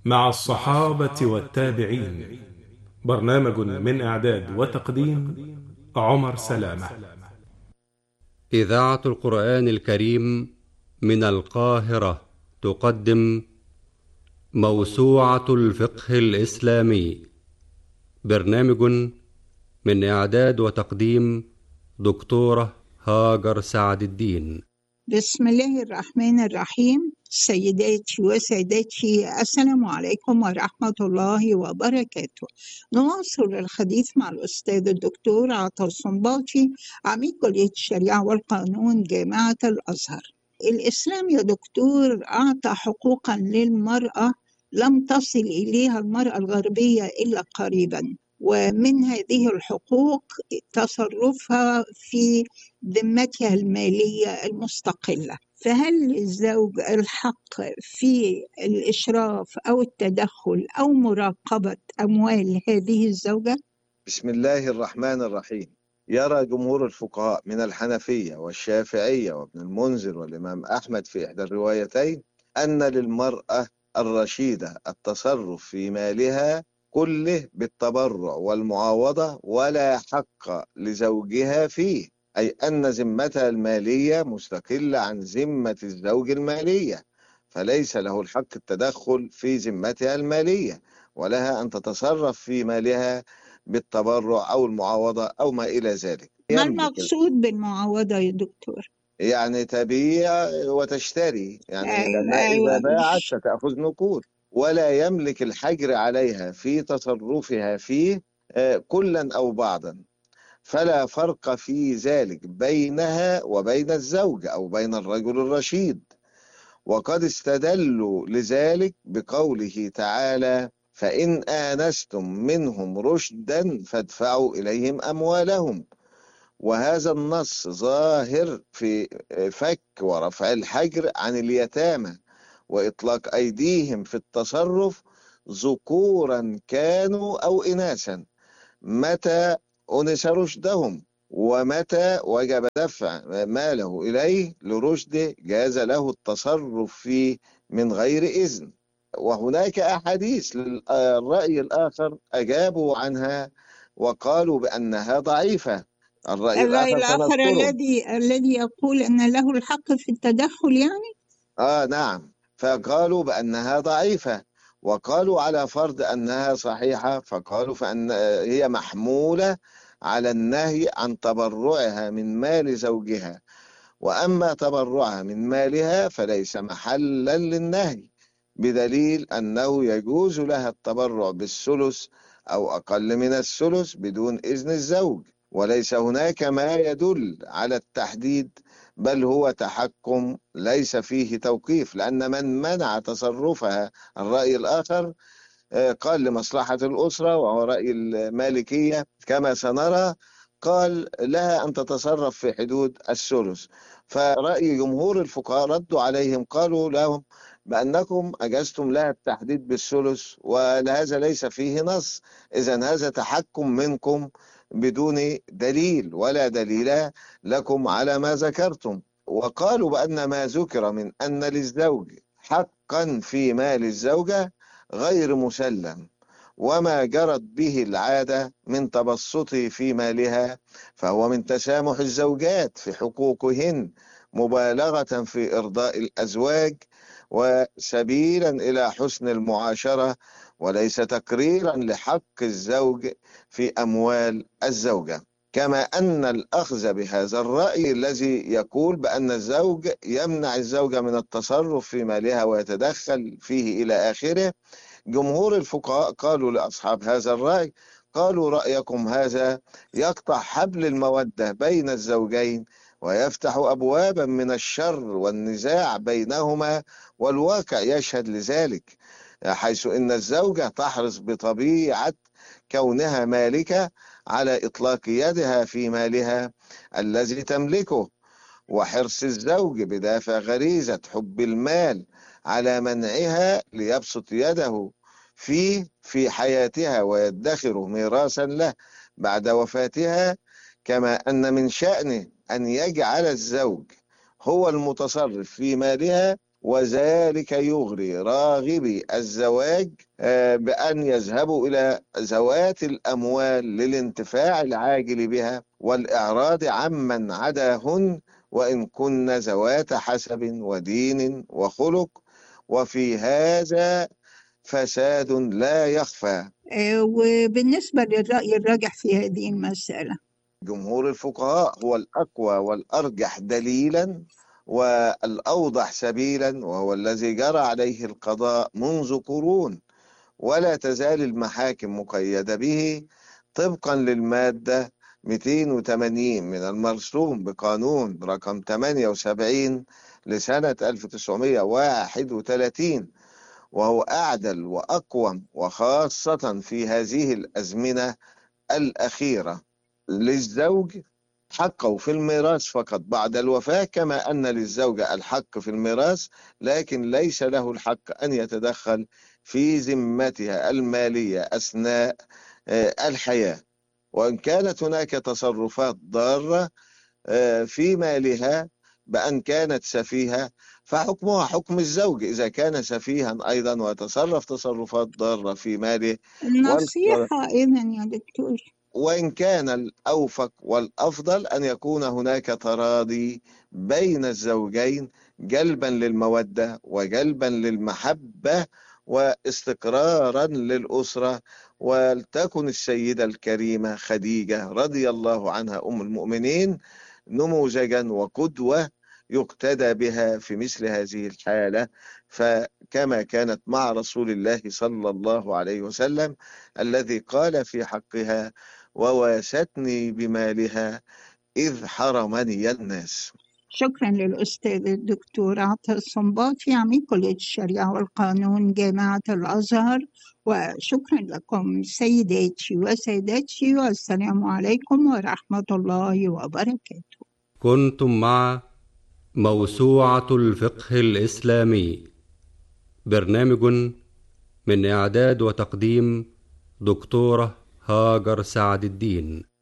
مع الصحابة والتابعين. برنامج من إعداد وتقديم عمر سلامة. إذاعة القرآن الكريم من القاهرة تقدم موسوعة الفقه الإسلامي. برنامج من إعداد وتقديم دكتورة هاجر سعد الدين. بسم الله الرحمن الرحيم. سيداتي وسادتي، السلام عليكم ورحمة الله وبركاته. نواصل الحديث مع الأستاذ الدكتور عطا الصنباطي، عميد كلية الشريعة والقانون جامعة الأزهر. الإسلام يا دكتور أعطى حقوقا للمرأة لم تصل إليها المرأة الغربية إلا قريبا، ومن هذه الحقوق تصرفها في ذمتها المالية المستقلة. فهل للزوج الحق في الإشراف أو التدخل أو مراقبة أموال هذه الزوجة؟ بسم الله الرحمن الرحيم. يرى جمهور الفقهاء من الحنفية والشافعية وابن المنذر والإمام أحمد في إحدى الروايتين أن للمرأة الرشيدة التصرف في مالها كله بالتبرع والمعاوضة ولا حق لزوجها فيه، أي أن ذمتها المالية مستقلة عن ذمة الزوج المالية، فليس له الحق التدخل في ذمتها المالية، ولها أن تتصرف في مالها بالتبرع أو المعاوضة أو ما إلى ذلك. ما المقصود بالمعاوضة يا دكتور؟ يعني تبيع وتشتري، يعني لأنها أيوة. إذا باعت ستأخذ نقود، ولا يملك الحجر عليها في تصرفها فيه كلا أو بعضا، فلا فرق في ذلك بينها وبين الزوج أو بين الرجل الرشيد. وقد استدلوا لذلك بقوله تعالى: فإن آنستم منهم رشدا فادفعوا إليهم أموالهم. وهذا النص ظاهر في فك ورفع الحجر عن اليتامى وإطلاق أيديهم في التصرف ذكورا كانوا أو إناثا متى أنس رشدهم، ومتى وجب دفع ماله إليه لرشده جاز له التصرف فيه من غير إذن. وهناك أحاديث للرأي الآخر أجابوا عنها وقالوا بأنها ضعيفة. الرأي الآخر سنذكره. الذي يقول أن له الحق في التدخل يعني؟ نعم، فقالوا بأنها ضعيفة، وقالوا على فرض أنها صحيحة فقالوا فأن هي محمولة على النهي عن تبرعها من مال زوجها، وأما تبرعها من مالها فليس محلا للنهي، بدليل أنه يجوز لها التبرع بالثلث أو أقل من الثلث بدون إذن الزوج، وليس هناك ما يدل على التحديد، بل هو تحكم ليس فيه توقيف، لأن من منع تصرفها الرأي الآخر قال لمصلحة الأسرة، وهو رأي المالكية كما سنرى، قال لها أن تتصرف في حدود الثلث. فرأي جمهور الفقهاء ردوا عليهم قالوا لهم بأنكم أجزتم لها التحديد بالثلث وهذا ليس فيه نص، إذن هذا تحكم منكم بدون دليل ولا دليل لكم على ما ذكرتم. وقالوا بأن ما ذكر من أن للزوج حقا في مال الزوجة غير مسلم، وما جرت به العادة من تبسطه في مالها فهو من تسامح الزوجات في حقوقهن مبالغة في إرضاء الأزواج وسبيلا إلى حسن المعاشرة، وليس تقريرا لحق الزوج في أموال الزوجة. كما أن الأخذ بهذا الرأي الذي يقول بأن الزوج يمنع الزوجة من التصرف في مالها ويتدخل فيه إلى آخره، جمهور الفقهاء قالوا لأصحاب هذا الرأي، قالوا رأيكم هذا يقطع حبل المودة بين الزوجين ويفتح أبوابا من الشر والنزاع بينهما، والواقع يشهد لذلك، حيث إن الزوجة تحرص بطبيعة كونها مالكة على إطلاق يدها في مالها الذي تملكه، وحرص الزوج بدافع غريزة حب المال على منعها ليبسط يده فيه في حياتها ويدخره ميراثا له بعد وفاتها. كما أن من شأنه أن يجعل الزوج هو المتصرف في مالها وذلك يغري راغبي الزواج بأن يذهبوا إلى ذوات الأموال للانتفاع العاجل بها والإعراض عمن عداهن وإن كن ذوات حسب ودين وخلق، وفي هذا فساد لا يخفى. وبالنسبة للرأي الراجح في هذه المسألة، جمهور الفقهاء هو الأقوى والأرجح دليلا والأوضح سبيلا، وهو الذي جرى عليه القضاء منذ قرون، ولا تزال المحاكم مقيدة به طبقا للمادة 280 من المرسوم بقانون رقم 78 لسنة 1931، وهو أعدل وأقوم، وخاصة في هذه الأزمنة الأخيرة. للزوج حقه في الميراث فقط بعد الوفاة، كما أن للزوجة الحق في الميراث، لكن ليس له الحق أن يتدخل في ذمتها المالية أثناء الحياة. وإن كانت هناك تصرفات ضارة في مالها بأن كانت سفيهة، فحكمها حكم الزوج إذا كان سفيها أيضا ويتصرف تصرفات ضارة في ماله. النصيحة إذن يا دكتور، وإن كان الأوفق والأفضل أن يكون هناك تراضي بين الزوجين جلبا للمودة وجلبا للمحبة واستقرارا للأسرة. ولتكن السيدة الكريمة خديجة رضي الله عنها أم المؤمنين نموذجا وقدوة يقتدى بها في مثل هذه الحالة، فكما كانت مع رسول الله صلى الله عليه وسلم الذي قال في حقها: وواستني بمالها إذ حرمني الناس. شكرا للأستاذ الدكتور عطا الصنباطي عميد كلية الشريعة والقانون جامعة الأزهر، وشكرا لكم سيداتي وسادتي، والسلام عليكم ورحمة الله وبركاته. كنتم مع موسوعة الفقه الإسلامي، برنامج من إعداد وتقديم دكتورة هاجر سعد الدين.